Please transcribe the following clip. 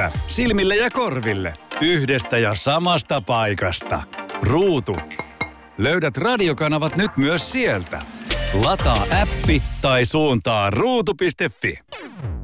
Näkyvä silmille ja korville. Yhdestä ja samasta paikasta. Ruutu. Löydät radiokanavat nyt myös sieltä. Lataa appi tai suuntaa ruutu.fi.